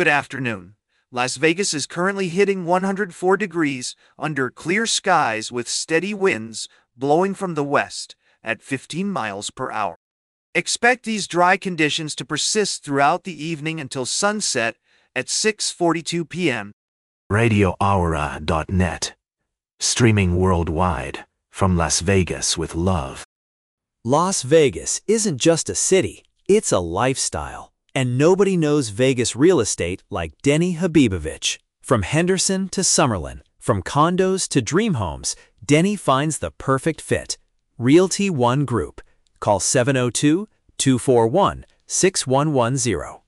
Good afternoon. Las Vegas is currently hitting 104 degrees under clear skies with steady winds blowing from the west at 15 miles per hour. Expect these dry conditions to persist throughout the evening until sunset at 6:42 p.m. RadioAura.net. Streaming worldwide from Las Vegas with love. Las Vegas isn't just a city, it's a lifestyle. And nobody knows Vegas real estate like Denny Habibovich. From Henderson to Summerlin, from condos to dream homes, Denny finds the perfect fit. Realty One Group. Call 702-241-6110.